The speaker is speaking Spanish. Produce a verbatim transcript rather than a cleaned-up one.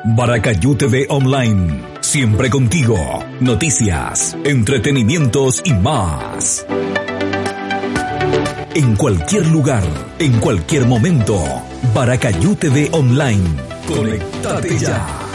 Baracayú T V Online, siempre contigo. Noticias, entretenimientos y más. En cualquier lugar, en cualquier momento. Baracayú T V Online. Conéctate ya.